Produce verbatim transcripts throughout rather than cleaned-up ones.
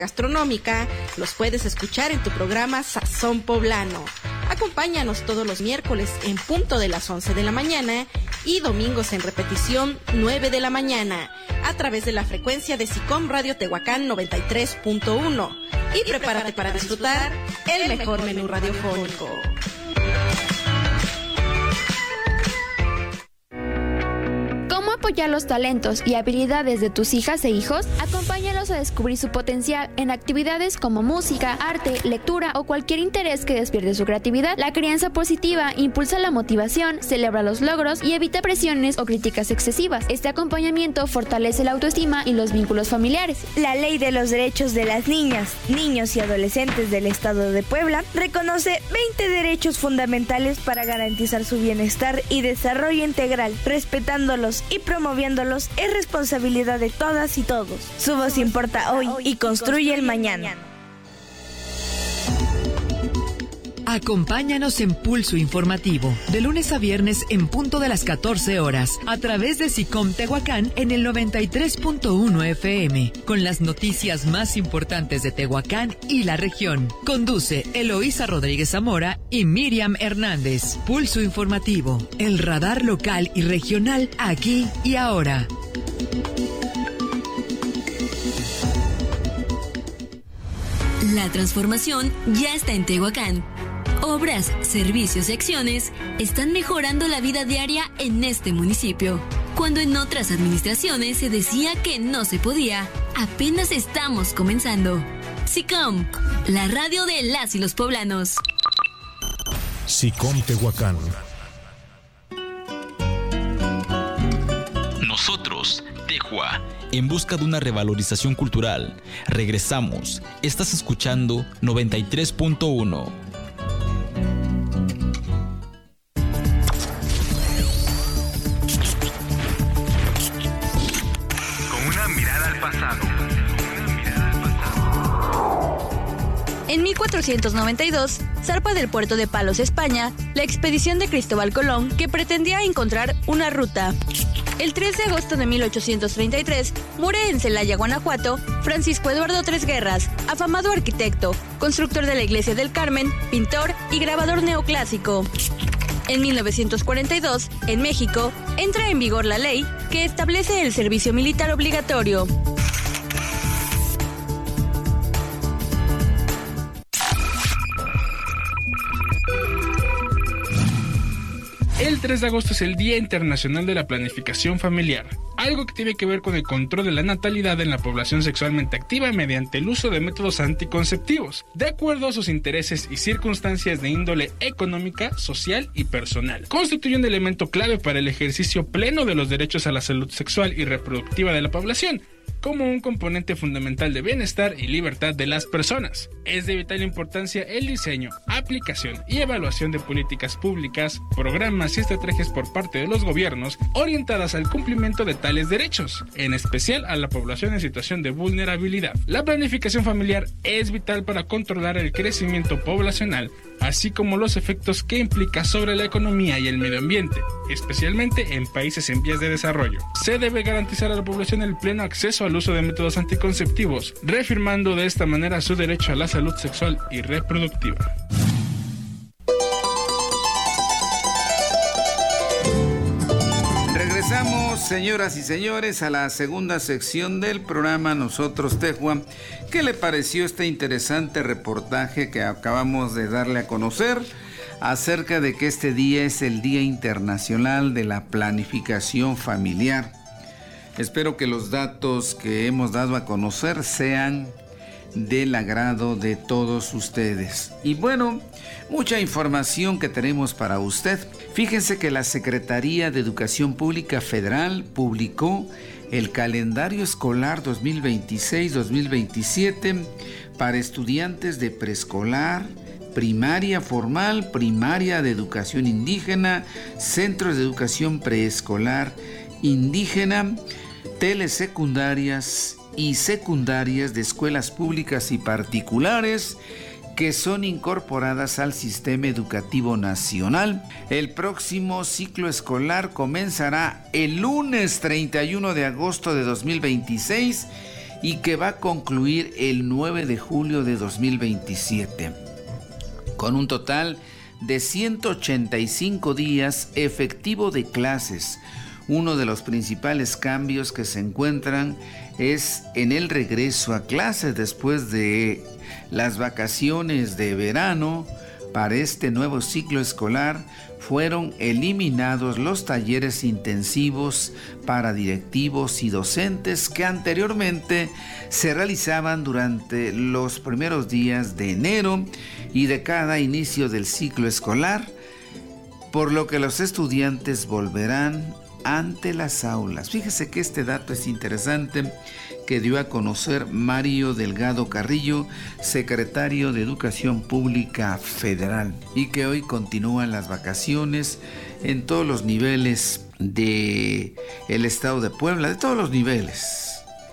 gastronómica, los puedes escuchar en tu programa Sazón Poblano. Acompáñanos todos los miércoles en punto de las once de la mañana y domingos en repetición nueve de la mañana a través de la frecuencia de SICOM Radio Tehuacán noventa y tres punto uno. Y prepárate para disfrutar el mejor menú radiofónico. Apoyar los talentos y habilidades de tus hijas e hijos, acompáñalos a descubrir su potencial en actividades como música, arte, lectura o cualquier interés que despierte su creatividad. La crianza positiva impulsa la motivación, celebra los logros y evita presiones o críticas excesivas. Este acompañamiento fortalece la autoestima y los vínculos familiares. La Ley de los Derechos de las Niñas, Niños y Adolescentes del Estado de Puebla reconoce veinte derechos fundamentales para garantizar su bienestar y desarrollo integral, respetándolos y promoviéndolos es responsabilidad de todas y todos. Su voz importa hoy y construye el mañana. Acompáñanos en Pulso Informativo, de lunes a viernes en punto de las catorce horas, a través de SICOM Tehuacán en el noventa y tres punto uno F M, con las noticias más importantes de Tehuacán y la región. Conduce Eloísa Rodríguez Zamora y Miriam Hernández. Pulso Informativo, el radar local y regional aquí y ahora. La transformación ya está en Tehuacán. Obras, servicios y acciones están mejorando la vida diaria en este municipio. Cuando en otras administraciones se decía que no se podía, apenas estamos comenzando. SICOM, la radio de las y los poblanos. SICOM Tehuacán. Nosotros, Tehua, en busca de una revalorización cultural. Regresamos. Estás escuchando noventa y tres punto uno. En mil cuatrocientos noventa y dos, zarpa del puerto de Palos, España, la expedición de Cristóbal Colón, que pretendía encontrar una ruta. El tres de agosto de mil ochocientos treinta y tres, muere en Celaya, Guanajuato, Francisco Eduardo Tres Guerras, afamado arquitecto, constructor de la Iglesia del Carmen, pintor y grabador neoclásico. En mil novecientos cuarenta y dos, en México, entra en vigor la ley que establece el servicio militar obligatorio. El tres de agosto es el Día Internacional de la Planificación Familiar, algo que tiene que ver con el control de la natalidad en la población sexualmente activa mediante el uso de métodos anticonceptivos, de acuerdo a sus intereses y circunstancias de índole económica, social y personal. Constituye un elemento clave para el ejercicio pleno de los derechos a la salud sexual y reproductiva de la población, como un componente fundamental de bienestar y libertad de las personas. Es de vital importancia el diseño, aplicación y evaluación de políticas públicas, programas y estrategias por parte de los gobiernos orientadas al cumplimiento de tales derechos, en especial a la población en situación de vulnerabilidad. La planificación familiar es vital para controlar el crecimiento poblacional, así como los efectos que implica sobre la economía y el medio ambiente, especialmente en países en vías de desarrollo. Se debe garantizar a la población el pleno acceso al uso de métodos anticonceptivos, reafirmando de esta manera su derecho a la salud sexual y reproductiva. Regresamos, señoras y señores, a la segunda sección del programa Nosotros Tehua. ¿Qué le pareció este interesante reportaje que acabamos de darle a conocer acerca de que este día es el Día Internacional de la Planificación Familiar? Espero que los datos que hemos dado a conocer sean del agrado de todos ustedes. Y bueno, mucha información que tenemos para usted. Fíjense que la Secretaría de Educación Pública Federal publicó el calendario escolar dos mil veintiséis dos mil veintisiete para estudiantes de preescolar, primaria formal, primaria de educación indígena, centros de educación preescolar indígena, telesecundarias y secundarias de escuelas públicas y particulares que son incorporadas al sistema educativo nacional. El próximo ciclo escolar comenzará el lunes treinta y uno de agosto de dos mil veintiséis y que va a concluir el nueve de julio de dos mil veintisiete, con un total de ciento ochenta y cinco días efectivo de clases. Uno de los principales cambios que se encuentran es en el regreso a clases después de las vacaciones de verano. Para este nuevo ciclo escolar fueron eliminados los talleres intensivos para directivos y docentes que anteriormente se realizaban durante los primeros días de enero y de cada inicio del ciclo escolar, por lo que los estudiantes volverán ante las aulas. Fíjese que este dato es interesante, que dio a conocer Mario Delgado Carrillo, secretario de Educación Pública Federal, y que hoy continúan las vacaciones en todos los niveles de el estado de Puebla, de todos los niveles,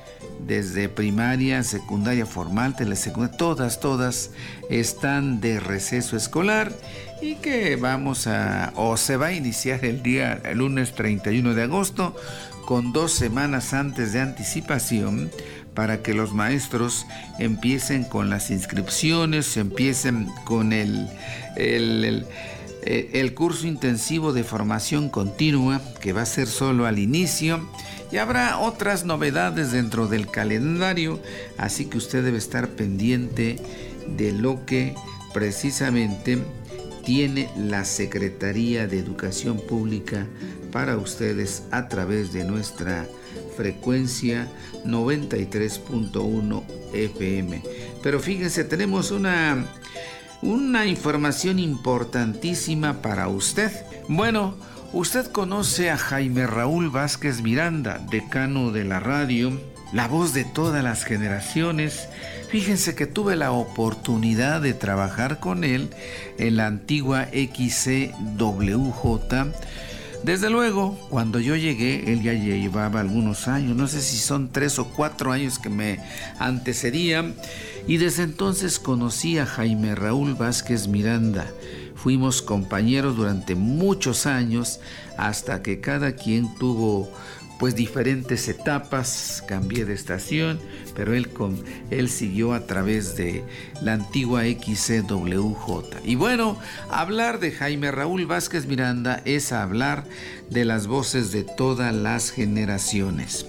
desde primaria, secundaria formal, telesecundaria, todas, todas están de receso escolar, y que vamos a, o se va a iniciar el día, el lunes treinta y uno de agosto, con dos semanas antes de anticipación, para que los maestros empiecen con las inscripciones, empiecen con el, el, el, el curso intensivo de formación continua, que va a ser solo al inicio, y habrá otras novedades dentro del calendario, así que usted debe estar pendiente de lo que precisamente tiene la Secretaría de Educación Pública para ustedes a través de nuestra frecuencia noventa y tres punto uno F M. Pero fíjense, tenemos una, una información importantísima para usted. Bueno, usted conoce a Jaime Raúl Vázquez Miranda, decano de la radio, la voz de todas las generaciones. Fíjense que tuve la oportunidad de trabajar con él en la antigua X C W J. Desde luego, cuando yo llegué, él ya llevaba algunos años, no sé si son tres o cuatro años que me antecedían, y desde entonces conocí a Jaime Raúl Vázquez Miranda. Fuimos compañeros durante muchos años, hasta que cada quien tuvo pues diferentes etapas, cambié de estación, pero él, con, él siguió a través de la antigua X C W J. Y bueno, hablar de Jaime Raúl Vázquez Miranda es hablar de las voces de todas las generaciones.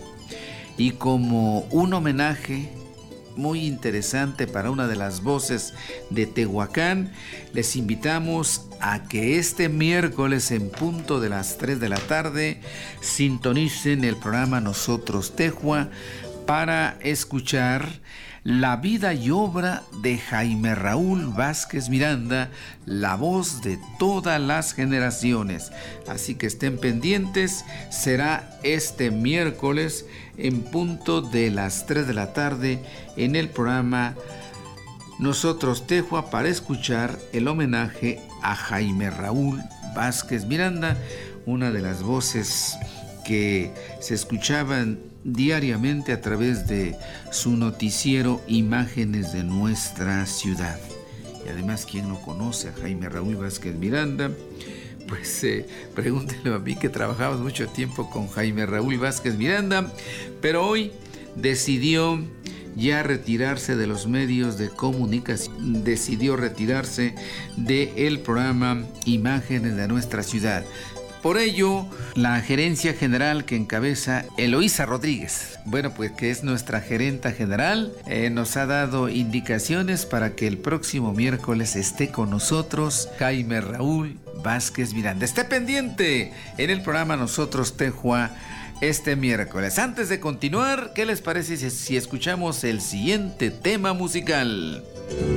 Y como un homenaje muy interesante para una de las voces de Tehuacán, les invitamos a que este miércoles en punto de las tres de la tarde sintonicen el programa Nosotros Tehua para escuchar la vida y obra de Jaime Raúl Vázquez Miranda, la voz de todas las generaciones. Así que estén pendientes, será este miércoles en punto de las tres de la tarde en el programa Nosotros Tehua para escuchar el homenaje a Jaime Raúl Vázquez Miranda, una de las voces que se escuchaban diariamente a través de su noticiero Imágenes de Nuestra Ciudad. Y además, ¿quién no conoce a Jaime Raúl Vázquez Miranda? Pues eh, pregúntenle a mí, que trabajamos mucho tiempo con Jaime Raúl Vázquez Miranda, pero hoy decidió ya retirarse de los medios de comunicación, decidió retirarse del programa Imágenes de Nuestra Ciudad. Por ello, la gerencia general que encabeza Eloísa Rodríguez, bueno, pues que es nuestra gerenta general, eh, nos ha dado indicaciones para que el próximo miércoles esté con nosotros Jaime Raúl Vázquez Miranda. Esté pendiente en el programa Nosotros Tehua este miércoles. Antes de continuar, ¿qué les parece si, si escuchamos el siguiente tema musical?